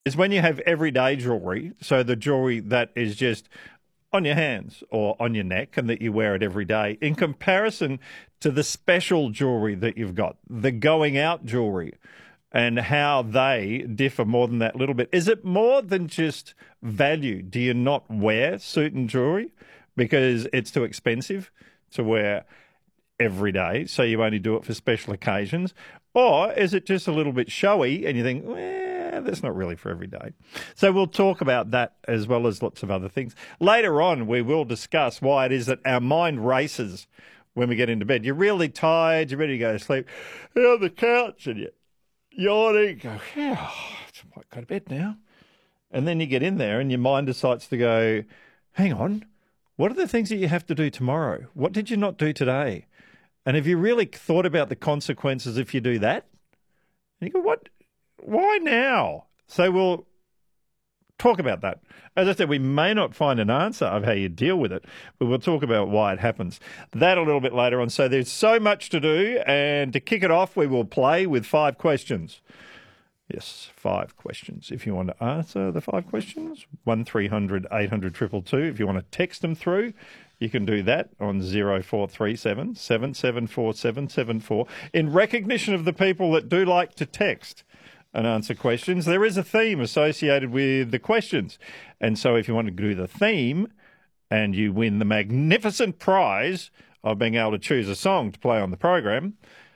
is when you have everyday jewellery, so the jewellery that is just on your hands or on your neck and that you wear it every day, in comparison to the special jewellery that you've got, the going out jewellery, and how they differ more than that little bit. Is it more than just value? Do you not wear certain jewellery because it's too expensive to wear every day, so you only do it for special occasions? Or is it just a little bit showy and you think, well, that's not really for every day? So we'll talk about that as well as lots of other things. Later on, we will discuss why it is that our mind races when we get into bed. You're really tired, you're ready to go to sleep. You're on the couch and you're yawning, go, yeah, I might go to bed now. And then you get in there and your mind decides to go, hang on, what are the things that you have to do tomorrow? What did you not do today? And have you really thought about the consequences if you do that? And you go, what? Why now? So we'll talk about that. As I said, we may not find an answer of how you deal with it, but we'll talk about why it happens. That a little bit later on. So there's so much to do. And to kick it off, we will play with 5 questions. Yes, 5 questions. If you want to answer the 5 questions, 1300 800 222. If you want to text them through, you can do that on 0437 774 774. In recognition of the people that do like to text and answer questions, there is a theme associated with the questions. And so if you want to do the theme and you win the magnificent prize of being able to choose a song to play on the program,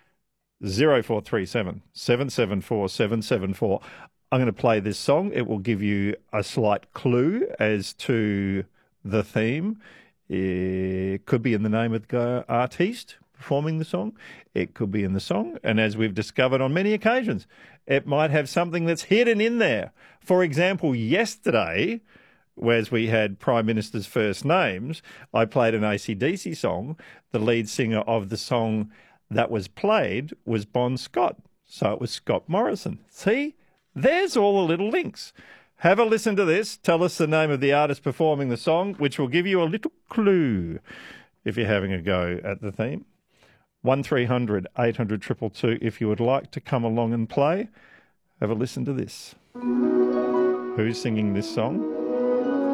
0437 774 774. I'm going to play this song. It will give you a slight clue as to the theme. It could be in the name of the artiste performing the song. It could be in the song. And as we've discovered on many occasions, it might have something that's hidden in there. For example, yesterday, whereas we had Prime Minister's first names, I played an AC/DC song. The lead singer of the song that was played was Bon Scott. So it was Scott Morrison. See, there's all the little links. Have a listen to this. Tell us the name of the artist performing the song, which will give you a little clue if you're having a go at the theme. 1300 800 222 if you would like to come along and play. Have a listen to this. Who's singing this song?